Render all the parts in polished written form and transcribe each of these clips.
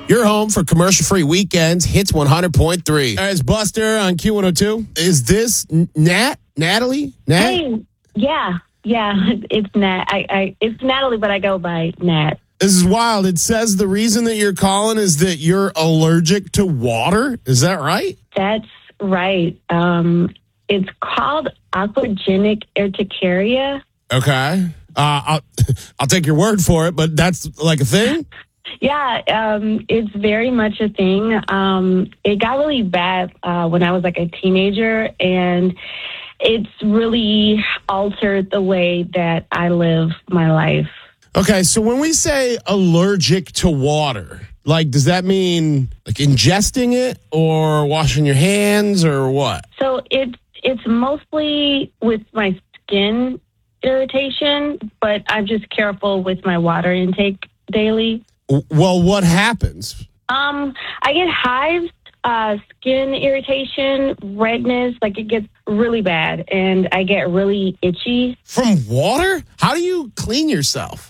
You're home for commercial-free weekends, Hits 100.3. It's Buster on Q102. Is this Natalie? Nat? Hey, yeah, it's Nat. It's Natalie, but I go by Nat. This is wild. It says the reason that you're calling is that you're allergic to water. Is that right? That's right. It's called aquagenic urticaria. Okay. I'll take your word for it, but that's like a thing? Yeah, it's very much a thing. It got really bad when I was like a teenager, and it's really altered the way that I live my life. Okay, so when we say allergic to water, like, does that mean like ingesting it or washing your hands or what? So it's mostly with my skin irritation, but I'm just careful with my water intake daily. Well, what happens? I get hives, skin irritation, redness, like it gets really bad, and I get really itchy. From water? How do you clean yourself?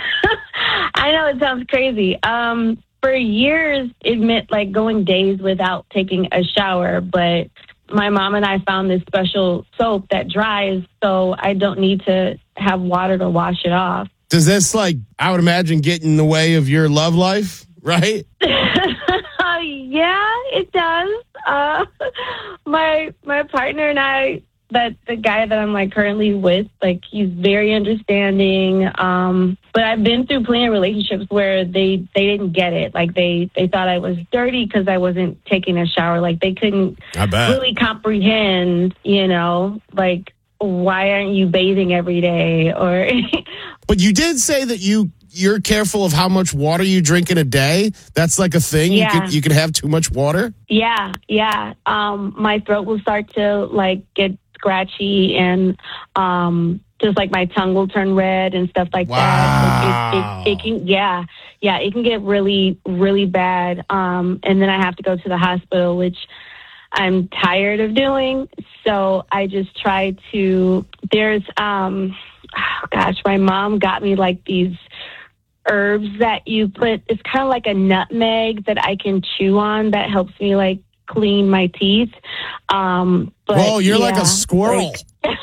I know it sounds crazy. For years, it meant like going days without taking a shower, but my mom and I found this special soap that dries, so I don't need to have water to wash it off. Does this, like, I would imagine, get in the way of your love life, right? Yeah, it does. My partner and I, the guy that I'm like currently with, like, he's very understanding. But I've been through plenty of relationships where they didn't get it. Like they thought I was dirty because I wasn't taking a shower. Like they couldn't really comprehend, like, why aren't you bathing every day? Or But you did say that you're careful of how much water you drink in a day. That's like a thing. Yeah. You can have too much water. Yeah. My throat will start to like get scratchy, and just like my tongue will turn red and stuff like that. It can, it can get really, really bad. And then I have to go to the hospital, which I'm tired of doing. So I just try to, my mom got me like these herbs that you put, it's kind of like a nutmeg that I can chew on that helps me like clean my teeth. Whoa, you're like a squirrel.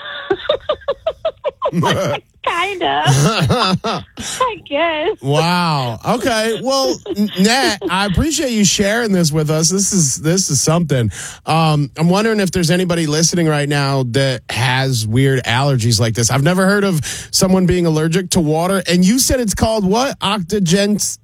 Kind of. I guess. Wow. Okay. Well, Nat, I appreciate you sharing this with us. This is something. I'm wondering if there's anybody listening right now that has weird allergies like this. I've never heard of someone being allergic to water. And you said it's called what? It's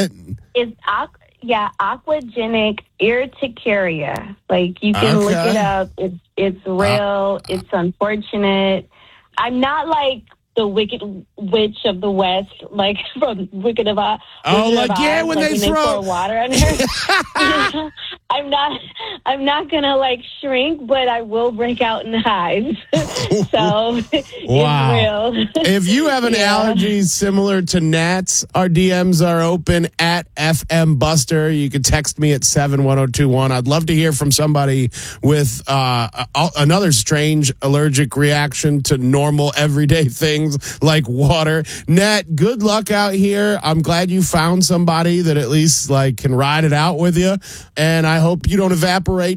aquagenic urticaria. Like you can look it up. It's real. It's unfortunate. I'm not like the Wicked Witch of the West, like from Wicked of Oz. When they throw water on her. I'm not gonna like shrink, but I will break out in hives. So it's real. If you have an allergy similar to Nat's, our DMs are open at FM Buster. You can text me at 71021. I'd love to hear from somebody with another strange allergic reaction to normal everyday things like water. Nat, good luck out here. I'm glad you found somebody that at least like can ride it out with you, and I hope you don't evaporate